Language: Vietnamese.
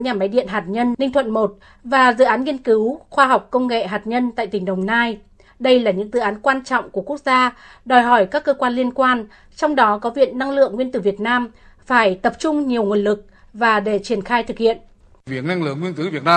nhà máy điện hạt nhân Ninh Thuận 1 và dự án nghiên cứu khoa học công nghệ hạt nhân tại tỉnh Đồng Nai. Đây là những dự án quan trọng của quốc gia, đòi hỏi các cơ quan liên quan, trong đó có Viện Năng lượng Nguyên tử Việt Nam, phải tập trung nhiều nguồn lực và để triển khai thực hiện. Viện Năng lượng Nguyên tử Việt Nam